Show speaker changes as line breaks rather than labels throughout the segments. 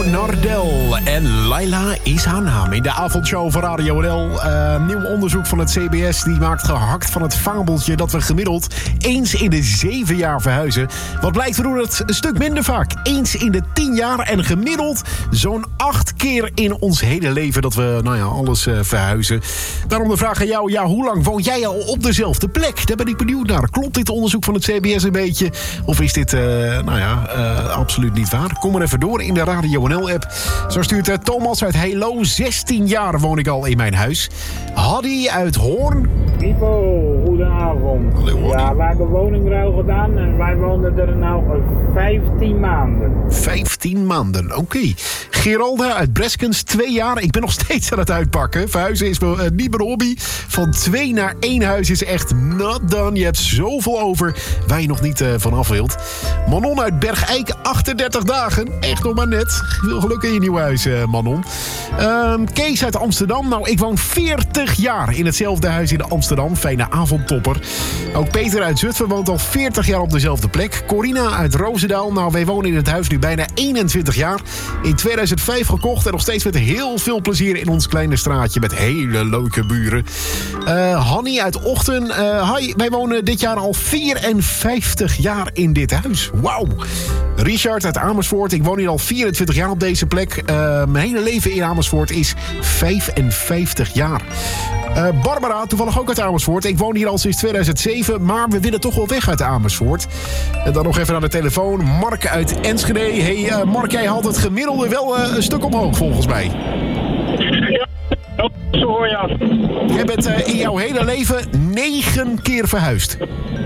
Nardel en Laila is haar naam. In de avondshow van Radio NL. Nieuw onderzoek van het CBS die maakt gehakt van het fabeltje dat we gemiddeld eens in de 7 jaar verhuizen. Wat blijkt, we doen het een stuk minder vaak. Eens in de 10 jaar en gemiddeld zo'n 8 keer in ons hele leven dat we alles verhuizen. Daarom de vraag aan jou, hoe lang woon jij al op dezelfde plek? Daar ben ik benieuwd naar. Klopt dit onderzoek van het CBS een beetje? Of is dit absoluut niet waar? Kom maar even door in de Radio NL-app. Zo stuurt Thomas uit Heilo. 16 jaar woon ik al in mijn huis. Haddy uit Hoorn.
Ivo, goedenavond.
Hallo,
ja, wij hebben woningruil gedaan en wij woonden er nou 15 maanden.
15 maanden, oké. Geralda uit Breskens, 2 jaar. Ik ben nog steeds aan het uitpakken. Verhuizen is niet mijn hobby. Van 2 naar 1 huis is echt not done. Je hebt zoveel over waar je nog niet vanaf wilt. Manon uit Bergijk, 38 dagen. Echt nog maar net. Veel geluk in je nieuwe huis, Manon. Kees uit Amsterdam. Nou, ik woon 40 jaar in hetzelfde huis in Amsterdam. Fijne avondtopper. Ook Peter uit Zutphen woont al 40 jaar op dezelfde plek. Corina uit Roosendaal. Nou, wij wonen in het huis nu bijna 21 jaar. In 2005 gekocht en nog steeds met heel veel plezier in ons kleine straatje met hele leuke buren. Hanny uit Ochten. Hi, wij wonen dit jaar al 54 jaar in dit huis. Wauw. Richard uit Amersfoort. Ik woon hier al 24 jaar op deze plek. Mijn hele leven in Amersfoort is 55 jaar. Barbara, toevallig ook uit Amersfoort. Ik woon hier al sinds 2007, maar we willen toch wel weg uit Amersfoort. En dan nog even naar de telefoon. Mark uit Enschede. Hey Mark, jij haalt het gemiddelde wel een stuk omhoog volgens mij.
Ja, zo hoor je af.
Jij bent in jouw hele leven 9 keer verhuisd.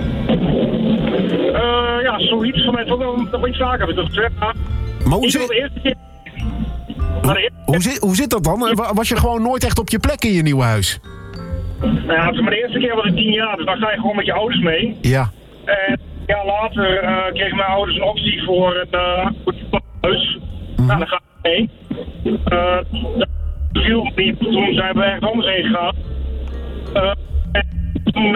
Ja, zoiets van mij toch wel nog iets vaker.
Maar hoe zit dat dan? Was je gewoon nooit echt op je plek in je nieuwe huis?
Nou ja, maar de eerste keer was ik 10 jaar, dus dan ga je gewoon met je ouders mee.
Ja.
En een jaar later kregen mijn ouders een optie voor een huis. Nou, dan ga ik mee. Dat viel me niet, toen zijn we ergens anders heen gegaan. En toen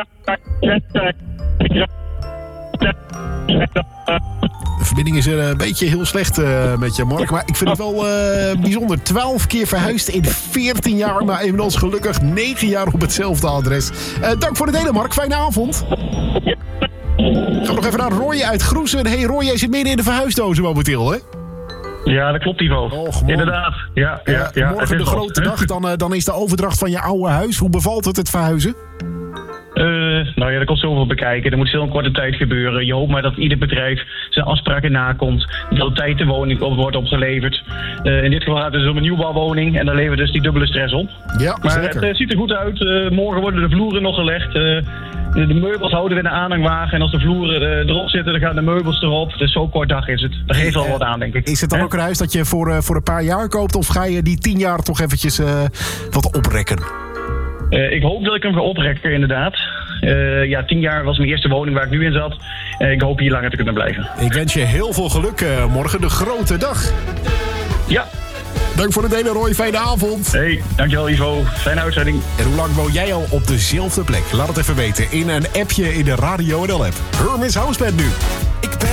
de verbinding is een beetje heel slecht met je, Mark. Maar ik vind het wel bijzonder. 12 keer verhuisd in 14 jaar. Maar inmiddels gelukkig 9 jaar op hetzelfde adres. Dank voor het delen, Mark. Fijne avond. Gaan we nog even naar Roy uit Groesen. Hey Roy, jij zit midden in de verhuisdozen momenteel, hè?
Ja, dat klopt, Ivo.
Och,
inderdaad. Ja,
morgen de grote dag. Dan is de overdracht van je oude huis. Hoe bevalt het verhuizen?
Er komt zoveel bekijken. Er moet veel in korte tijd gebeuren. Je hoopt maar dat ieder bedrijf zijn afspraken nakomt. Dat op tijd de woning wordt opgeleverd. In dit geval gaat het dus om een nieuwbouwwoning. En dan levert dus die dubbele stress op.
Ja,
maar
zeker.
Het ziet er goed uit. Morgen worden de vloeren nog gelegd. De meubels houden we in de aanhangwagen. En als de vloeren erop zitten, dan gaan de meubels erop. Dus zo kort dag is het. Daar geeft al wat aan, denk ik.
Is het dan ook een huis dat je voor een paar jaar koopt? Of ga je die 10 jaar toch eventjes wat oprekken?
Ik hoop dat ik hem ga oprekken, inderdaad. 10 jaar was mijn eerste woning waar ik nu in zat. Ik hoop hier langer te kunnen blijven.
Ik wens je heel veel geluk morgen, de grote dag.
Ja.
Dank voor het delen, Roy. Fijne avond.
Hey, dankjewel Ivo. Fijne uitzending.
En hoe lang woon jij al op dezelfde plek? Laat het even weten in een appje in de Radio NL-app. Hermes Houseband nu.